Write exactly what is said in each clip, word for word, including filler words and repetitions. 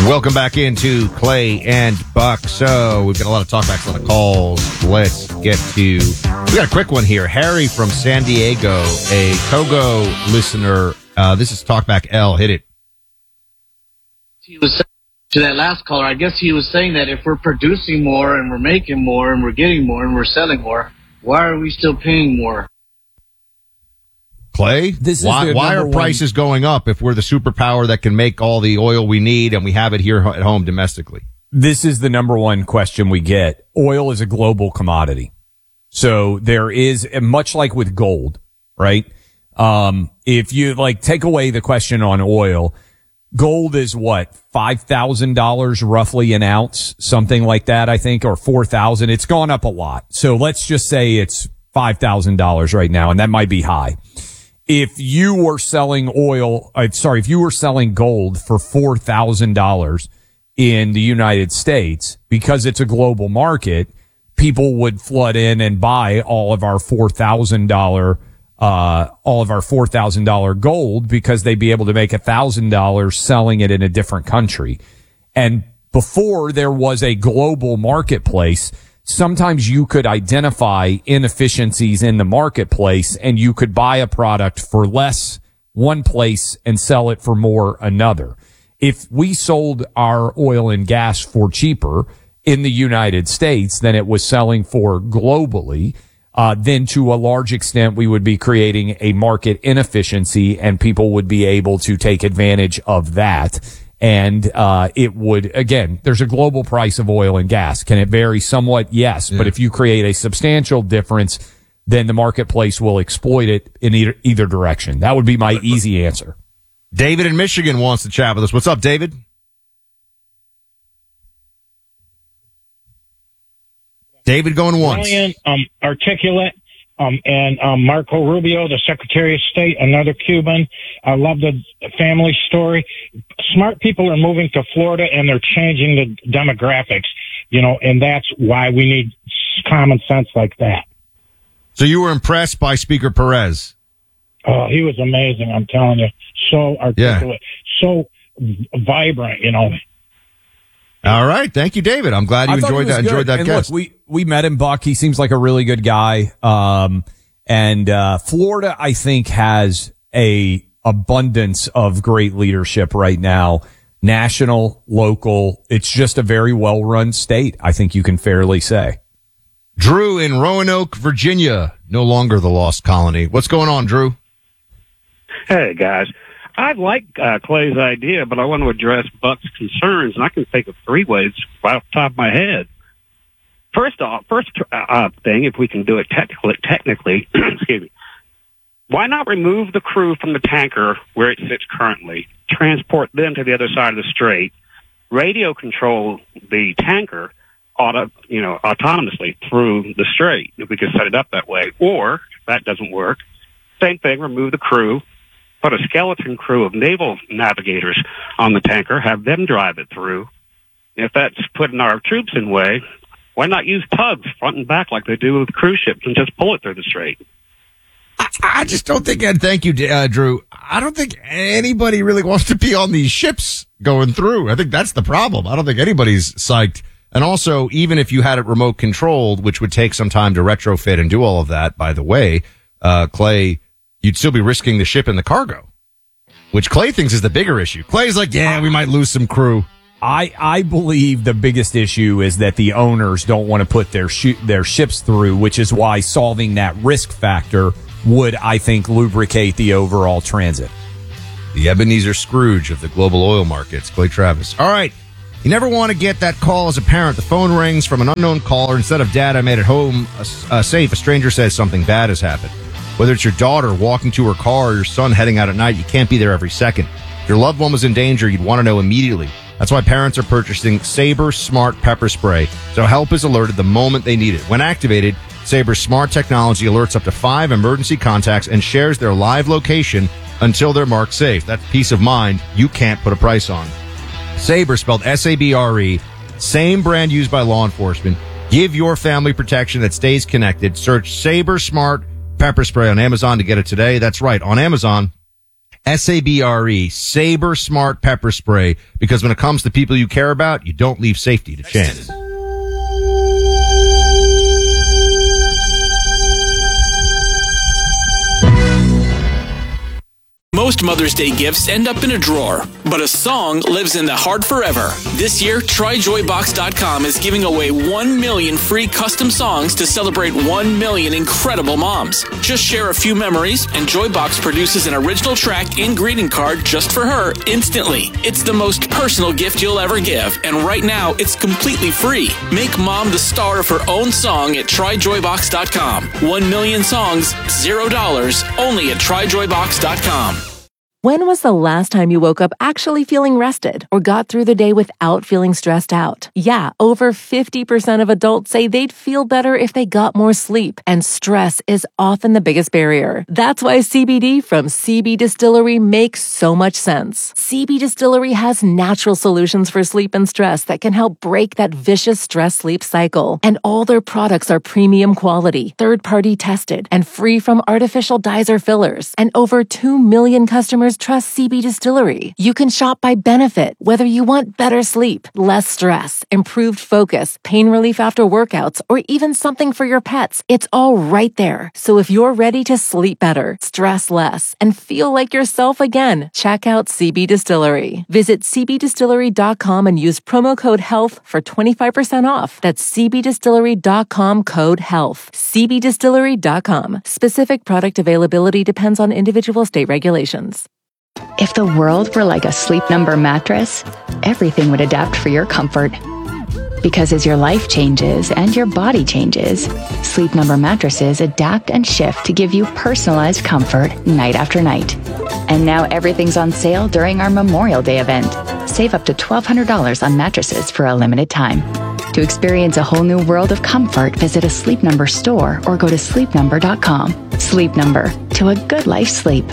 Welcome back into Clay and Buck. So we've got a lot of talkbacks, a lot of calls. Let's get to, we got a quick one here. Harry from San Diego, a Kogo listener. Uh, this is Talkback L. Hit it. He was saying to that last caller, I guess he was saying that if we're producing more and we're making more and we're getting more and we're selling more, why are we still paying more? Clay, this is why, why are one. prices going up if we're the superpower that can make all the oil we need and we have it here at home domestically? This is the number one question we get. Oil is a global commodity. So there is, much like with gold, right? Um, if you like take away the question on oil, gold is what, five thousand dollars roughly an ounce, something like that, I think, or four thousand. It's gone up a lot. So let's just say it's five thousand dollars right now, and that might be high. If you were selling oil, uh, sorry, if you were selling gold for four thousand dollars in the United States, because it's a global market, people would flood in and buy all of our four thousand dollars, uh, all of our four thousand dollars gold because they'd be able to make one thousand dollars selling it in a different country. And before there was a global marketplace, sometimes you could identify inefficiencies in the marketplace and you could buy a product for less one place and sell it for more another. If we sold our oil and gas for cheaper in the United States than it was selling for globally, uh, then to a large extent we would be creating a market inefficiency and people would be able to take advantage of that. And, uh, it would, again, there's a global price of oil and gas. Can it vary somewhat? Yes. Yeah. But if you create a substantial difference, then the marketplace will exploit it in either, either direction. That would be my easy answer. David in Michigan wants to chat with us. What's up, David? David going once. Ryan, um, articulate. Um, and, um, Marco Rubio, the Secretary of State, another Cuban. I love the family story. Smart people are moving to Florida and they're changing the demographics, you know, and that's why we need common sense like that. So you were impressed by Speaker Perez? Oh, he was amazing. I'm telling you. So articulate, yeah. So vibrant, you know. All right. Thank you, David. I'm glad you enjoyed that, enjoyed that and guest. Look, we, we met him, Buck. He seems like a really good guy. Um, and, uh, Florida, I think, has a abundance of great leadership right now. National, local. It's just a very well run state. I think you can fairly say. Drew in Roanoke, Virginia, no longer the lost colony. What's going on, Drew? Hey, guys. I like uh, Clay's idea, but I want to address Buck's concerns, and I can think of three ways right off the top of my head. First off, first uh, thing, if we can do it technically, technically, excuse me, why not remove the crew from the tanker where it sits currently, transport them to the other side of the strait, radio control the tanker, auto, you know, autonomously through the strait, if we could set it up that way. Or, if that doesn't work, same thing, remove the crew, put a skeleton crew of naval navigators on the tanker, have them drive it through. If that's putting our troops in way, why not use tugs front and back like they do with cruise ships and just pull it through the strait? I, I just don't think, and thank you, uh, Drew, I don't think anybody really wants to be on these ships going through. I think that's the problem. I don't think anybody's psyched. And also, even if you had it remote controlled, which would take some time to retrofit and do all of that, by the way, uh, Clay, you'd still be risking the ship and the cargo, which Clay thinks is the bigger issue. Clay's like, yeah, we might lose some crew. I, I believe the biggest issue is that the owners don't want to put their sh- their ships through, which is why solving that risk factor would, I think, lubricate the overall transit. The Ebenezer Scrooge of the global oil markets, Clay Travis. All right. You never want to get that call as a parent. The phone rings from an unknown caller. Instead of dad, I made it home uh, uh, safe, a stranger says something bad has happened. Whether it's your daughter walking to her car or your son heading out at night, you can't be there every second. If your loved one was in danger, you'd want to know immediately. That's why parents are purchasing Sabre Smart Pepper Spray, so help is alerted the moment they need it. When activated, Sabre's smart technology alerts up to five emergency contacts and shares their live location until they're marked safe. That's peace of mind you can't put a price on. Sabre, spelled S A B R E, same brand used by law enforcement. Give your family protection that stays connected. Search Sabre Smart Pepper Spray on Amazon to get it today. That's right, on Amazon. S A B R E, Sabre Smart Pepper Spray, because when it comes to people you care about, you don't leave safety to chance. Most Mother's Day gifts end up in a drawer, but a song lives in the heart forever. This year, try joy box dot com is giving away one million free custom songs to celebrate one million incredible moms. Just share a few memories, and Joybox produces an original track and greeting card just for her instantly. It's the most personal gift you'll ever give, and right now, it's completely free. Make mom the star of her own song at try joy box dot com. One million songs, zero dollars, only at try joy box dot com. When was the last time you woke up actually feeling rested or got through the day without feeling stressed out? Yeah, over fifty percent of adults say they'd feel better if they got more sleep, and stress is often the biggest barrier. That's why C B D from C B Distillery makes so much sense. C B Distillery has natural solutions for sleep and stress that can help break that vicious stress-sleep cycle. And all their products are premium quality, third-party tested, and free from artificial dyes or fillers. And over two million customers trust C B Distillery. You can shop by benefit, whether you want better sleep, less stress, improved focus, pain relief after workouts, or even something for your pets. It's all right there. So if you're ready to sleep better, stress less, and feel like yourself again, check out C B Distillery. Visit c b distillery dot com and use promo code HEALTH for twenty-five percent off. That's c b distillery dot com code HEALTH. c b distillery dot com. Specific product availability depends on individual state regulations. If the world were like a Sleep Number mattress, everything would adapt for your comfort. Because as your life changes and your body changes, Sleep Number mattresses adapt and shift to give you personalized comfort night after night. And now everything's on sale during our Memorial Day event. Save up to twelve hundred dollars on mattresses for a limited time. To experience a whole new world of comfort, visit a Sleep Number store or go to sleep number dot com. Sleep Number, to a good life sleep.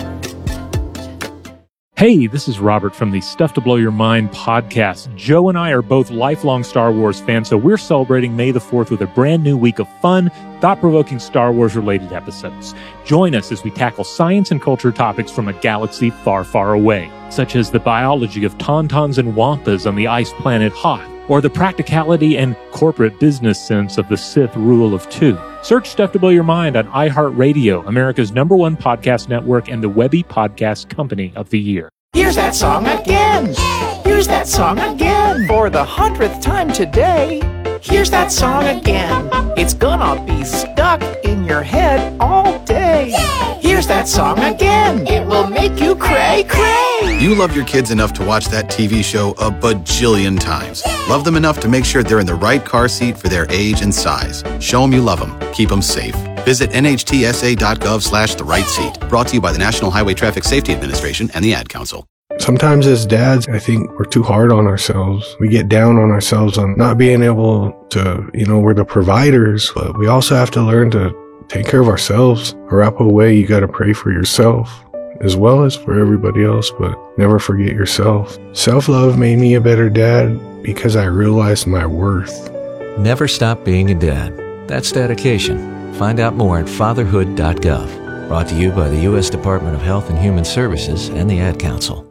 Hey, this is Robert from the Stuff to Blow Your Mind podcast. Joe and I are both lifelong Star Wars fans, so we're celebrating May the fourth with a brand new week of fun, thought-provoking Star Wars-related episodes. Join us as we tackle science and culture topics from a galaxy far, far away, such as the biology of tauntauns and wampas on the ice planet Hoth, or the practicality and corporate business sense of the Sith rule of two. Search Stuff to Blow Your Mind on iHeartRadio, America's number one podcast network and the Webby Podcast Company of the Year. Here's that song again. Here's that song again. For the hundredth time today. Here's that song again. It's gonna be stuck in your head all day. Here's that song again. It will make you cray cray. You love your kids enough to watch that T V show a bajillion times. Love them enough to make sure they're in the right car seat for their age and size. Show them you love them. Keep them safe. Visit N H T S A dot gov slash the right seat. Brought to you by the National Highway Traffic Safety Administration and the Ad Council. Sometimes as dads, I think we're too hard on ourselves. We get down on ourselves on not being able to, you know, we're the providers, but we also have to learn to take care of ourselves. Arapaho way, you got to pray for yourself as well as for everybody else, but never forget yourself. Self-love made me a better dad because I realized my worth. Never stop being a dad. That's dedication. Find out more at fatherhood dot gov. Brought to you by the U S Department of Health and Human Services and the Ad Council.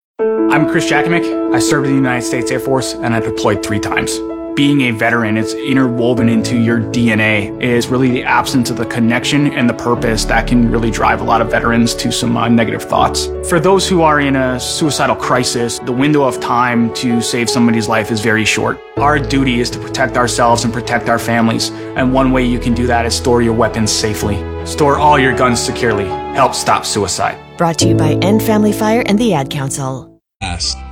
I'm Chris Jakimick. I served in the United States Air Force and I deployed three times. Being a veteran, it's interwoven into your D N A. It is really the absence of the connection and the purpose that can really drive a lot of veterans to some uh, negative thoughts. For those who are in a suicidal crisis, the window of time to save somebody's life is very short. Our duty is to protect ourselves and protect our families. And one way you can do that is store your weapons safely. Store all your guns securely. Help stop suicide. Brought to you by End Family Fire and the Ad Council. Asked.